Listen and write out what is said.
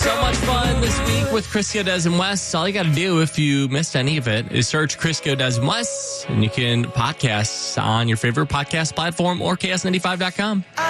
So much fun this week with Crisco Des and Wes. All you got to do if you missed any of it is search Crisco Des and Wes, and you can podcast on your favorite podcast platform or KS95.com.